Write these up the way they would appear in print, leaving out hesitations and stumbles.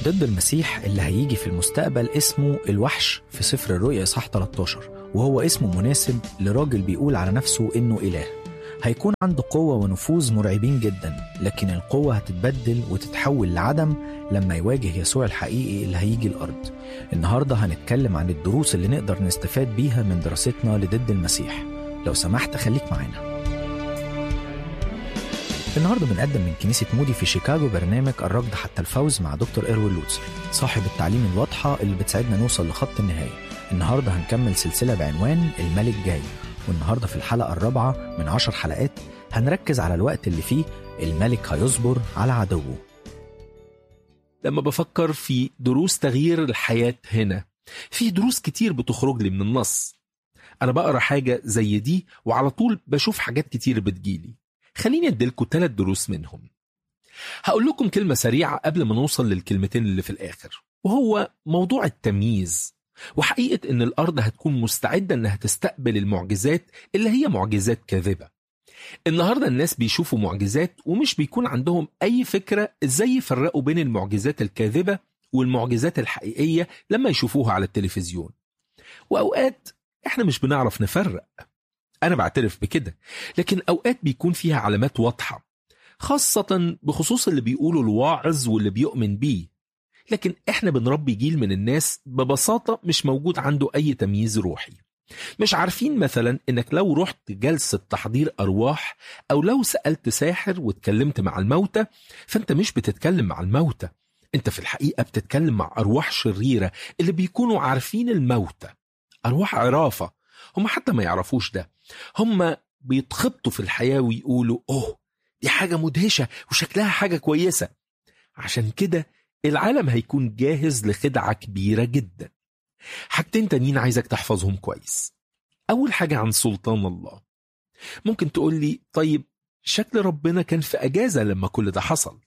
ضد المسيح اللي هيجي في المستقبل اسمه الوحش في سفر الرؤيا إصحاح 13، وهو اسمه مناسب لراجل بيقول على نفسه إنه إله. هيكون عنده قوة ونفوذ مرعبين جدا، لكن القوة هتتبدل وتتحول لعدم لما يواجه يسوع الحقيقي اللي هيجي الأرض. النهاردة هنتكلم عن الدروس اللي نقدر نستفاد بيها من دراستنا لضد المسيح. لو سمحت خليك معانا. النهاردة بنقدم من كنيسة مودي في شيكاغو برنامج الركض حتى الفوز مع دكتور إروين لوتسر، صاحب التعليم الواضحة اللي بتساعدنا نوصل لخط النهاية. النهاردة هنكمل سلسلة بعنوان الملك جاي، والنهاردة في الحلقة 4 من 10 حلقات هنركز على الوقت اللي فيه الملك هيصبر على عدوه. لما بفكر في دروس تغيير الحياة هنا، في دروس كتير بتخرج لي من النص. أنا بقرأ حاجة زي دي وعلى طول بشوف حاجات كتير بتجيلي. خليني أديلكم 3 دروس منهم. هقول لكم كلمة سريعة قبل ما نوصل للكلمتين اللي في الآخر، وهو موضوع التمييز، وحقيقة إن الأرض هتكون مستعدة إنها تستقبل المعجزات اللي هي معجزات كاذبة. النهاردة الناس بيشوفوا معجزات ومش بيكون عندهم أي فكرة إزاي يفرقوا بين المعجزات الكاذبة والمعجزات الحقيقية لما يشوفوها على التلفزيون. وأوقات إحنا مش بنعرف نفرق، أنا بعترف بكده، لكن أوقات بيكون فيها علامات واضحة، خاصة بخصوص اللي بيقولوا الواعظ واللي بيؤمن بيه. لكن إحنا بنربي جيل من الناس ببساطة مش موجود عنده أي تمييز روحي. مش عارفين مثلا إنك لو رحت جلسة تحضير أرواح أو لو سألت ساحر واتكلمت مع الموتى، فأنت مش بتتكلم مع الموتى، أنت في الحقيقة بتتكلم مع أرواح شريرة اللي بيكونوا عارفين الموتى، أرواح عرافة. هم حتى ما يعرفوش ده، هم بيتخبطوا في الحياة ويقولوا أوه دي حاجة مدهشة وشكلها حاجة كويسة. عشان كده العالم هيكون جاهز لخدعة كبيرة جدا. حاجتين تانيين عايزك تحفظهم كويس. أول حاجة عن سلطان الله. ممكن تقول لي طيب شكل ربنا كان في أجازة لما كل ده حصل.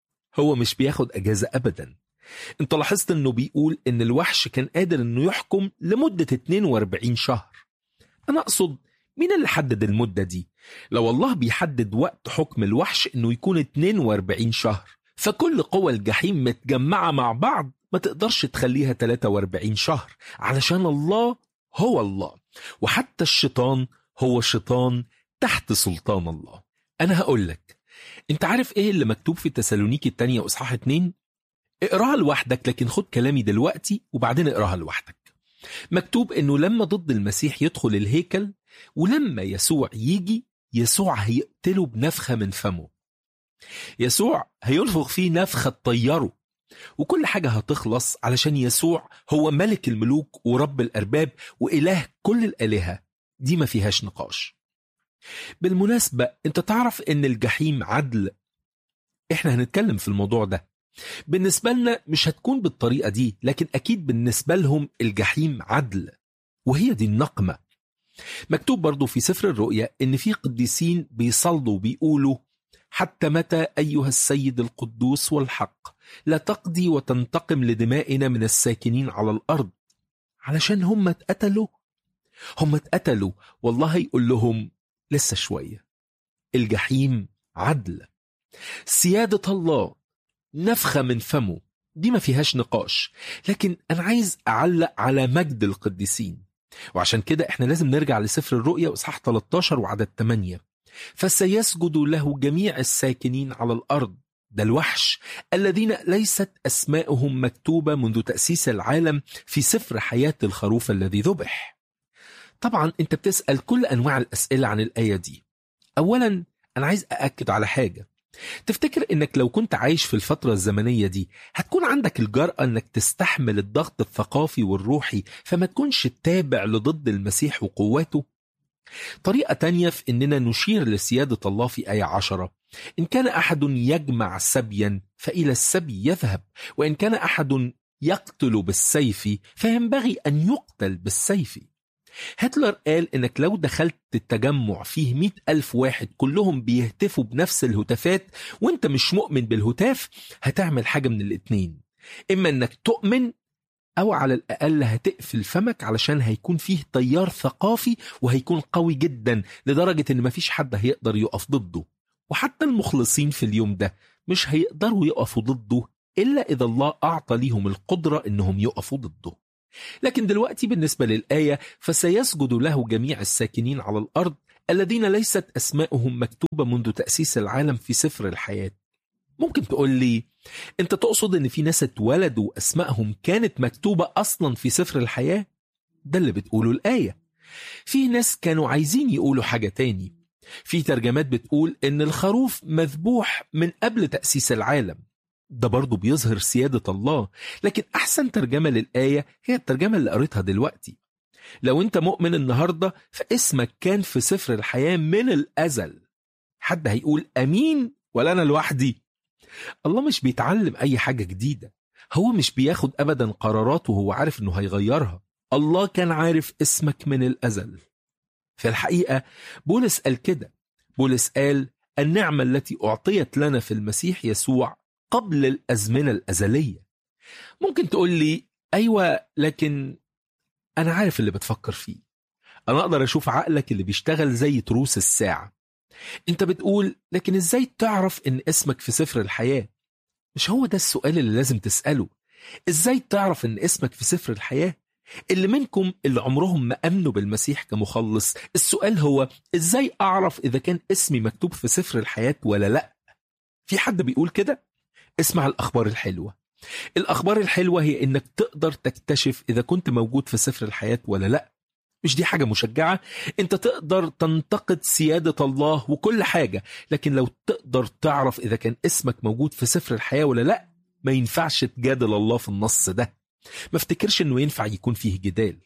هو مش بياخد أجازة أبدا. انت لاحظت انه بيقول ان الوحش كان قادر انه يحكم لمدة 42 شهر. انا اقصد مين اللي حدد المدة دي؟ لو الله بيحدد وقت حكم الوحش انه يكون 42 شهر، فكل قوى الجحيم متجمعة مع بعض ما تقدرش تخليها 43 شهر، علشان الله هو الله، وحتى الشيطان هو شيطان تحت سلطان الله. انا هقولك، انت عارف ايه اللي مكتوب في تسالونيكي الثانية اصحاح 2؟ اقراها لوحدك، لكن خد كلامي دلوقتي وبعدين اقراها لوحدك. مكتوب انه لما ضد المسيح يدخل الهيكل، ولما يسوع يجي، يسوع هيقتله بنفخة من فمه. يسوع هينفخ فيه نفخة تطيره، وكل حاجة هتخلص، علشان يسوع هو ملك الملوك ورب الأرباب وإله كل الآلهة، دي ما فيهاش نقاش. بالمناسبة انت تعرف ان الجحيم عدل؟ احنا هنتكلم في الموضوع ده. بالنسبة لنا مش هتكون بالطريقة دي، لكن أكيد بالنسبة لهم الجحيم عدل، وهي دي النقمة. مكتوب برضو في سفر الرؤيا إن في قديسين بيصلوا وبيقولوا حتى متى أيها السيد القدوس والحق لا تقضي وتنتقم لدمائنا من الساكنين على الأرض، علشان هم اتقتلوا. والله يقول لهم لسه شوية، الجحيم عدل، سيادة الله، نفخة من فمه، دي ما فيهاش نقاش. لكن أنا عايز أعلق على مجد القديسين، وعشان كده إحنا لازم نرجع لسفر الرؤيا وإصحاح 13 وعدد 8. فسيسجد له جميع الساكنين على الأرض، ده الوحش الذين ليست أسماءهم مكتوبة منذ تأسيس العالم في سفر حياة الخروف الذي ذبح. طبعا أنت بتسأل كل أنواع الأسئلة عن الآية دي. أولا أنا عايز أأكد على حاجة. تفتكر انك لو كنت عايش في الفترة الزمنية دي هتكون عندك الجرأة انك تستحمل الضغط الثقافي والروحي، فما تكونش تتابع لضد المسيح وقواته؟ طريقة تانية في اننا نشير لسيادة الله في آية 10: إن كان أحد يجمع سبيا فإلى السبي يذهب، وإن كان أحد يقتل بالسيف فينبغي أن يقتل بالسيف. هتلر قال إنك لو دخلت التجمع فيه 100,000 واحد كلهم بيهتفوا بنفس الهتافات وانت مش مؤمن بالهتاف، هتعمل حاجة من الاتنين: إما إنك تؤمن، أو على الأقل هتقفل فمك، علشان هيكون فيه تيار ثقافي وهيكون قوي جدا لدرجة إن مفيش حد هيقدر يقف ضده، وحتى المخلصين في اليوم ده مش هيقدروا يقفوا ضده إلا إذا الله أعطى ليهم القدرة إنهم يقفوا ضده. لكن دلوقتي بالنسبة للآية، فسيسجد له جميع الساكنين على الأرض الذين ليست أسماؤهم مكتوبة منذ تأسيس العالم في سفر الحياة. ممكن تقول لي أنت تقصد أن في ناس اتولدوا أسمائهم كانت مكتوبة أصلا في سفر الحياة؟ ده اللي بتقوله الآية. في ناس كانوا عايزين يقولوا حاجة تاني. في ترجمات بتقول أن الخروف مذبوح من قبل تأسيس العالم. ده برضو بيظهر سيادة الله، لكن أحسن ترجمة للآية هي الترجمة اللي قريتها دلوقتي. لو أنت مؤمن النهاردة فاسمك كان في سفر الحياة من الأزل. حد هيقول أمين ولا أنا لوحدي؟ الله مش بيتعلم أي حاجة جديدة. هو مش بياخد أبدا قرارات وهو عارف أنه هيغيرها. الله كان عارف اسمك من الأزل. في الحقيقة بولس قال كده. بولس قال النعمة التي أعطيت لنا في المسيح يسوع قبل الأزمنة الأزلية. ممكن تقول لي أيوة، لكن أنا عارف اللي بتفكر فيه. أنا أقدر أشوف عقلك اللي بيشتغل زي تروس الساعة. أنت بتقول لكن إزاي تعرف إن اسمك في سفر الحياة؟ مش هو ده السؤال اللي لازم تسأله. إزاي تعرف إن اسمك في سفر الحياة؟ اللي منكم اللي عمرهم ما أمنوا بالمسيح كمخلص، السؤال هو إزاي أعرف إذا كان اسمي مكتوب في سفر الحياة ولا لأ؟ في حد بيقول كده؟ اسمع الأخبار الحلوة. الأخبار الحلوة هي إنك تقدر تكتشف إذا كنت موجود في سفر الحياة ولا لأ. مش دي حاجة مشجعة؟ أنت تقدر تنتقد سيادة الله وكل حاجة، لكن لو تقدر تعرف إذا كان اسمك موجود في سفر الحياة ولا لأ، ما ينفعش تجادل الله في النص ده. ما افتكرش إنه ينفع يكون فيه جدال.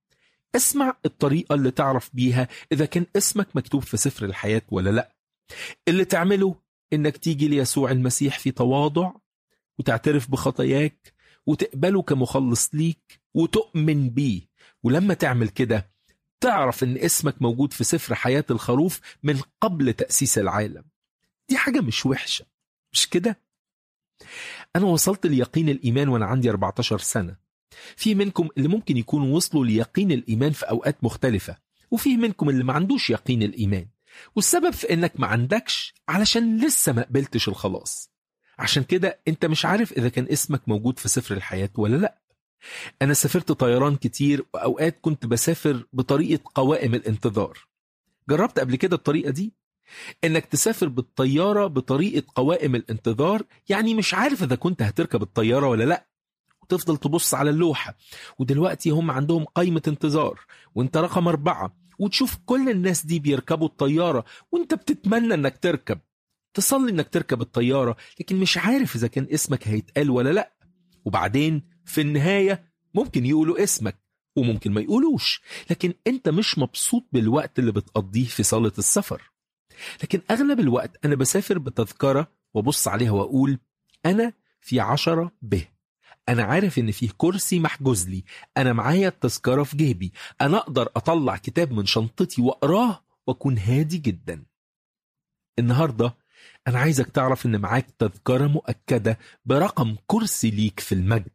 اسمع الطريقة اللي تعرف بيها إذا كان اسمك مكتوب في سفر الحياة ولا لأ. اللي تعمله إنك تيجي ليسوع المسيح في تواضع وتعترف بخطاياك وتقبله كمخلص ليك وتؤمن بيه. ولما تعمل كده تعرف إن اسمك موجود في سفر حياة الخروف من قبل تأسيس العالم. دي حاجة مش وحشة، مش كده؟ أنا وصلت ليقين الإيمان وأنا عندي 14 سنة. في منكم اللي ممكن يكونوا وصلوا ليقين الإيمان في أوقات مختلفة، وفي منكم اللي ما عندوش يقين الإيمان. والسبب في إنك ما عندكش علشان لسه ما قبلتش الخلاص. عشان كده أنت مش عارف إذا كان اسمك موجود في سفر الحياة ولا لأ. أنا سافرت طيران كتير، وأوقات كنت بسافر بطريقة قوائم الانتظار. جربت قبل كده الطريقة دي؟ إنك تسافر بالطيارة بطريقة قوائم الانتظار، يعني مش عارف إذا كنت هتركب الطيارة ولا لأ، وتفضل تبص على اللوحة، ودلوقتي هم عندهم قائمة انتظار وانت رقم 4، وتشوف كل الناس دي بيركبوا الطيارة وانت بتتمنى انك تركب. تصلي انك تركب الطيارة، لكن مش عارف إذا كان اسمك هيتقال ولا لأ. وبعدين في النهاية ممكن يقولوا اسمك وممكن ما يقولوش، لكن انت مش مبسوط بالوقت اللي بتقضيه في صالة السفر. لكن أغلب الوقت أنا بسافر بتذكرة وبص عليها وأقول أنا في 10 ب. أنا عارف إن فيه كرسي محجوز لي، أنا معايا التذكرة في جيبي، أنا أقدر أطلع كتاب من شنطتي وأقراه وأكون هادي جدا. النهاردة أنا عايزك تعرف إن معاك تذكرة مؤكدة برقم كرسي ليك في المجد.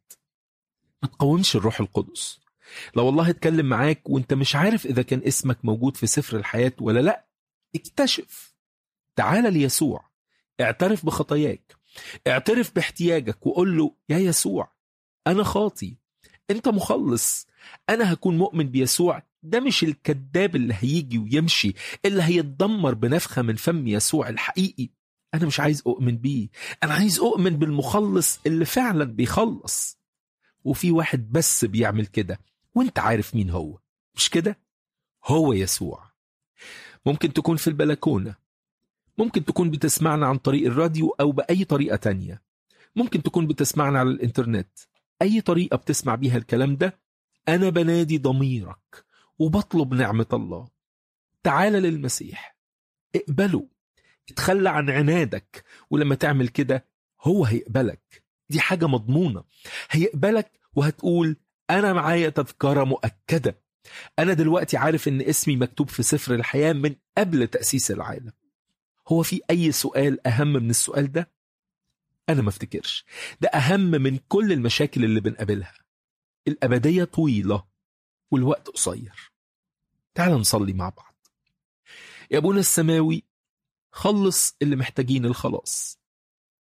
ما تقاومش الروح القدس. لو الله اتكلم معاك وانت مش عارف إذا كان اسمك موجود في سفر الحياة ولا لأ، اكتشف. تعال ليسوع، اعترف بخطاياك، اعترف باحتياجك وقول له يا يسوع أنا خاطي، أنت مخلص، أنا هكون مؤمن بيسوع. ده مش الكذاب اللي هيجي ويمشي، اللي هيتدمر بنفخة من فم يسوع الحقيقي. أنا مش عايز أؤمن بيه، أنا عايز أؤمن بالمخلص اللي فعلا بيخلص. وفي واحد بس بيعمل كده، وانت عارف مين هو، مش كده؟ هو يسوع. ممكن تكون في البلكونة، ممكن تكون بتسمعنا عن طريق الراديو أو بأي طريقة تانية، ممكن تكون بتسمعنا على الإنترنت. أي طريقة بتسمع بيها الكلام ده، أنا بنادي ضميرك وبطلب نعمة الله. تعال للمسيح، اقبله، اتخلى عن عنادك، ولما تعمل كده هو هيقبلك. دي حاجة مضمونة، هيقبلك وهتقول أنا معايا تذكرة مؤكدة. أنا دلوقتي عارف إن اسمي مكتوب في سفر الحياة من قبل تأسيس العالم. هو في أي سؤال أهم من السؤال ده؟ أنا ما افتكرش. ده أهم من كل المشاكل اللي بنقابلها. الأبدية طويلة والوقت قصير. تعال نصلي مع بعض. يا أبونا السماوي، خلص اللي محتاجين الخلاص،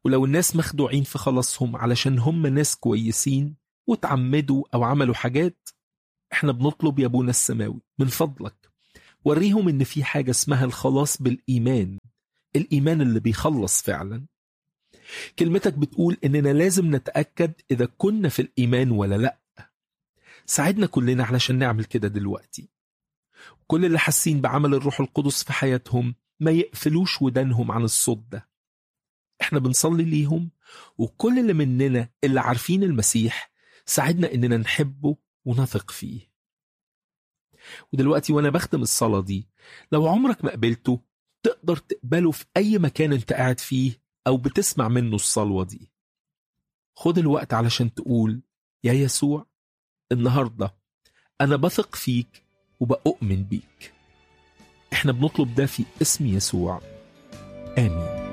ولو الناس مخدوعين في خلاصهم علشان هم ناس كويسين وتعمدوا أو عملوا حاجات، احنا بنطلب يا أبونا السماوي من فضلك وريهم إن في حاجة اسمها الخلاص بالإيمان، الإيمان اللي بيخلص فعلا. كلمتك بتقول إننا لازم نتأكد إذا كنا في الإيمان ولا لأ. ساعدنا كلنا علشان نعمل كده دلوقتي. كل اللي حاسين بعمل الروح القدس في حياتهم ما يقفلوش ودانهم عن الصوت ده. احنا بنصلي ليهم، وكل اللي مننا اللي عارفين المسيح ساعدنا إننا نحبه ونثق فيه. ودلوقتي وانا بختم الصلاة دي، لو عمرك ما قبلته تقدر تقبله في أي مكان انت قاعد فيه أو بتسمع منه الصلوة دي. خد الوقت علشان تقول يا يسوع النهاردة أنا بثق فيك وبأؤمن بيك. احنا بنطلب ده في اسم يسوع، آمين.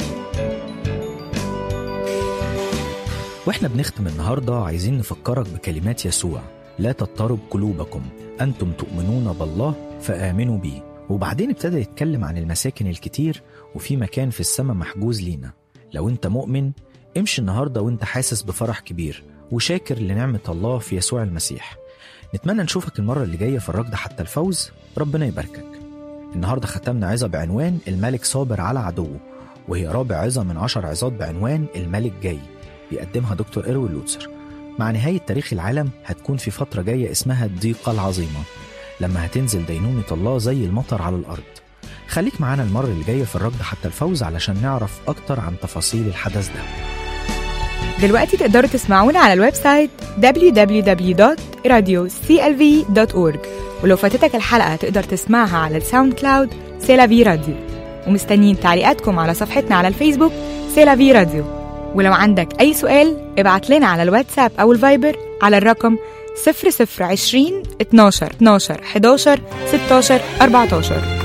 واحنا بنختم النهاردة عايزين نفكرك بكلمات يسوع: لا تضطرب قلوبكم، أنتم تؤمنون بالله فآمنوا بي. وبعدين ابتدى يتكلم عن المساكن الكتير، وفي مكان في السماء محجوز لينا. لو انت مؤمن امشي النهاردة وانت حاسس بفرح كبير وشاكر لنعمة الله في يسوع المسيح. نتمنى نشوفك المرة اللي جاية في الركض حتى الفوز. ربنا يباركك. النهاردة ختمنا عظة بعنوان الملك صابر على عدوه، وهي رابع عظة من 10 عظات بعنوان الملك جاي، بيقدمها دكتور إروين لوتسر. مع نهاية تاريخ العالم هتكون في فترة جاية اسمها الضيقة العظيمة، لما هتنزل دينونة الله زي المطر على الأرض. خليك معانا المرة اللي جاية في الركض حتى الفوز علشان نعرف أكتر عن تفاصيل الحدث ده. دلوقتي تقدروا تسمعونا على الويب سايت www.radioclv.org، ولو فاتتك الحلقة تقدر تسمعها على الساوند كلاود سيلافي راديو. ومستنيين تعليقاتكم على صفحتنا على الفيسبوك سيلافي راديو. ولو عندك أي سؤال ابعت لنا على الواتساب أو الفايبر على الرقم 0020 12 11 16 14.